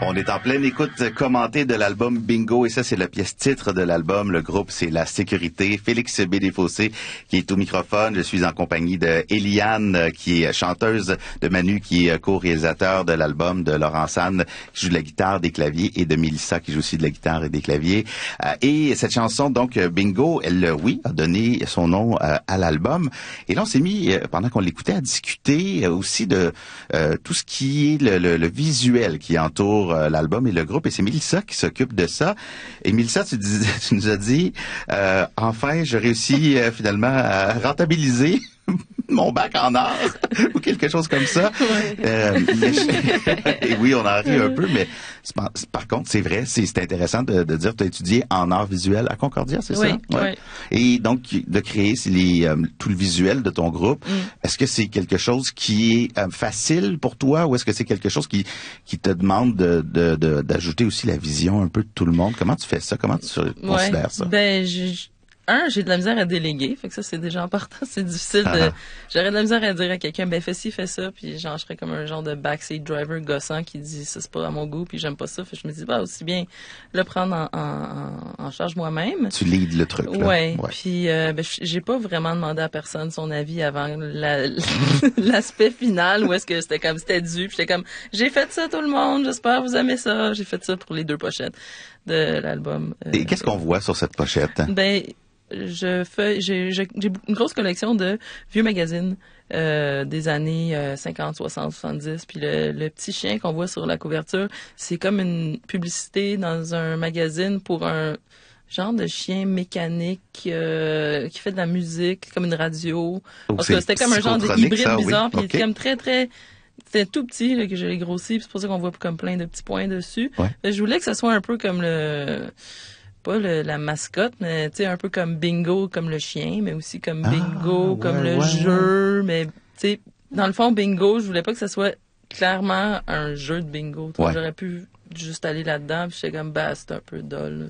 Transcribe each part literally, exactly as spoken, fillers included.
On est en pleine écoute commentée de l'album Bingo et ça, c'est la pièce titre de l'album. Le groupe, c'est La Sécurité. Félix Bédéfossé qui est au microphone. Je suis en compagnie de Eliane qui est chanteuse, de Manu qui est co-réalisateur de l'album, de Laurent Sanne qui joue de la guitare, des claviers et de Mélissa qui joue aussi de la guitare et des claviers. Et cette chanson, donc Bingo, elle, oui, a donné son nom à l'album. Et là, on s'est mis, pendant qu'on l'écoutait, à discuter aussi de euh, tout ce qui est le, le, le visuel qui entoure euh, l'album et le groupe. Et c'est Mélissa qui s'occupe de ça. Et Mélissa, tu, dis, tu nous as dit, euh, enfin, j'ai réussi euh, finalement à rentabiliser mon bac en art ou quelque chose comme ça. Ouais. Euh, mais je... Et oui, on en rit un peu, mais c'est, par contre, c'est vrai, c'est, c'est intéressant de, de dire que tu as étudié en art visuel à Concordia, c'est oui, ça? Ouais. Oui. Et donc, de créer les, euh, tout le visuel de ton groupe, mm. est-ce que c'est quelque chose qui est euh, facile pour toi ou est-ce que c'est quelque chose qui, qui te demande de, de, de, d'ajouter aussi la vision un peu de tout le monde? Comment tu fais ça? Comment tu ouais. considères ça? Ben, je... Un, j'ai de la misère à déléguer, fait que ça, c'est déjà important. C'est difficile de... Ah. J'aurais de la misère à dire à quelqu'un, ben, fais ci, fais ça, puis genre, je serais comme un genre de backseat driver gossant qui dit, ça, c'est pas à mon goût, puis j'aime pas ça. Fait que je me dis, bah, aussi bien le prendre en, en, en charge moi-même. Tu leads le truc, là. Ouais. ouais. Puis, euh, ben, j'ai pas vraiment demandé à personne son avis avant la, l'aspect final où est-ce que c'était comme, c'était dû, puis j'étais comme, j'ai fait ça, tout le monde, j'espère que vous aimez ça. J'ai fait ça pour les deux pochettes de l'album. Euh, Et qu'est-ce qu'on voit sur cette pochette? Ben, je fais j'ai, j'ai j'ai une grosse collection de vieux magazines euh, des années euh, cinquante, soixante, soixante-dix, puis le, le petit chien qu'on voit sur la couverture, c'est comme une publicité dans un magazine pour un genre de chien mécanique euh, qui fait de la musique comme une radio. Oh, parce que c'était comme un genre d'hybride ça, bizarre, oui. puis Okay. il était comme très très c'était tout petit là, que je l'ai grossi, puis c'est pour ça qu'on voit comme plein de petits points dessus. Ouais. Je voulais que ça soit un peu comme le pas le, la mascotte, mais tu sais, un peu comme Bingo, comme le chien, mais aussi comme Bingo, ah, comme ouais, le ouais, jeu, mais tu sais, dans le fond, Bingo, je voulais pas que ça soit clairement un jeu de bingo. Ouais. J'aurais pu juste aller là-dedans, puis j'étais comme, bah, c'est un peu dole.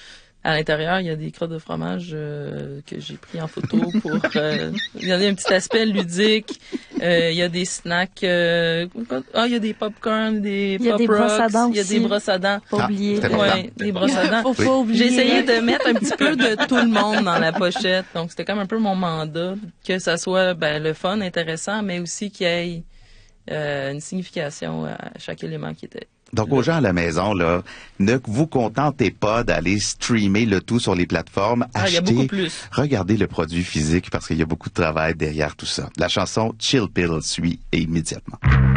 À l'intérieur, il y a des crottes de fromage euh, que j'ai pris en photo pour... Euh, il y a un petit aspect ludique. Euh, il y a des snacks... Euh, ah, il y a des popcorn, des pop rocks. Il y a des brosses à dents. Pas oublier. Ah, ouais, des brosses à dents. Faut pas oublier. J'ai essayé de mettre un petit peu de tout le monde dans la pochette. Donc, c'était comme un peu mon mandat. Que ça soit ben, le fun, intéressant, mais aussi qu'il y ait euh, une signification à chaque élément qui était... Donc, aux gens à la maison, là, ne vous contentez pas d'aller streamer le tout sur les plateformes. Ah, achetez, il y a beaucoup plus. Regardez le produit physique parce qu'il y a beaucoup de travail derrière tout ça. La chanson Chill Pill suit immédiatement.